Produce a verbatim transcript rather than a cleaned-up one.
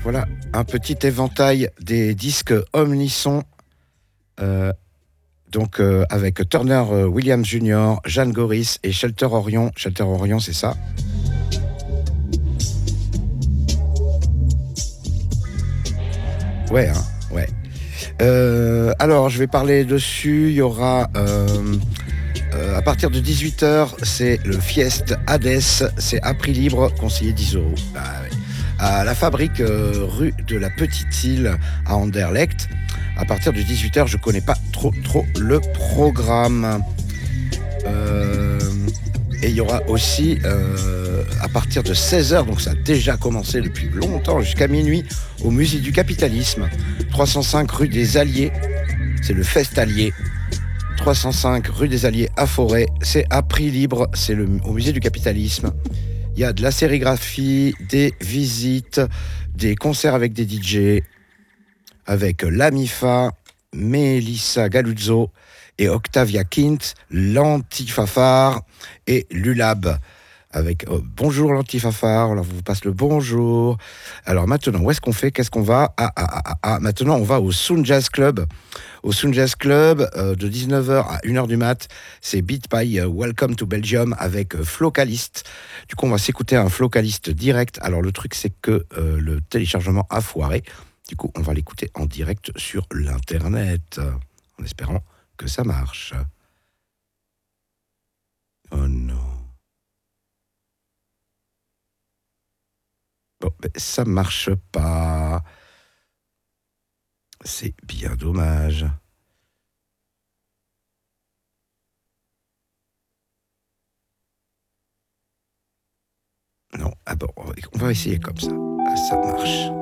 voilà un petit éventail des disques Omnisson. Euh, donc euh, avec Turner euh, Williams junior, Jeanne Goris et Shelter Orion. Shelter Orion, c'est ça. Ouais, hein, ouais. Euh, alors, je vais parler dessus. Il y aura euh, euh, à partir de dix-huit heures, c'est le Fiest Hades. C'est à prix libre, conseillé dix euros. Bah, ouais. À la fabrique euh, rue de la Petite Île à Anderlecht. À partir de dix-huit heures, je connais pas trop trop le programme. Euh, et il y aura aussi euh, à partir de seize heures, donc ça a déjà commencé depuis longtemps, jusqu'à minuit, au Musée du Capitalisme, trois cent cinq rue des Alliés. C'est le Fest Allié. trois cent cinq rue des Alliés à Forêt. C'est à prix libre, c'est le, au Musée du Capitalisme. Il y a de la sérigraphie, des visites, des concerts avec des D J, avec Lamifa, Melissa Galuzzo et Octavia Kint, l'Antifafar et Lulab. Avec oh, bonjour l'Antifafar, alors vous passe le bonjour. Alors maintenant, où est-ce qu'on fait? Qu'est-ce qu'on va? ah, ah, ah, ah, Maintenant, on va au Sound Jazz Club. Au Sound Jazz Club, euh, de dix-neuf heures à une heure du mat, c'est Beat by uh, Welcome to Belgium avec euh, Flocalist. Du coup, on va s'écouter un Flocalist direct. Alors le truc, c'est que euh, le téléchargement a foiré. Du coup, on va l'écouter en direct sur l'internet, en espérant que ça marche. Oh non. Bon, ben, ça marche pas. C'est bien dommage. Non, ah bon, on va essayer comme ça. Ah, ça marche.